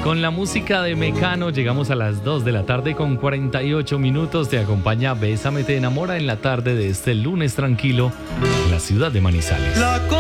Con la música de Mecano llegamos a las 2 de la tarde con 48 minutos. Te acompaña Bésame te enamora en la tarde de este lunes tranquilo en la ciudad de Manizales.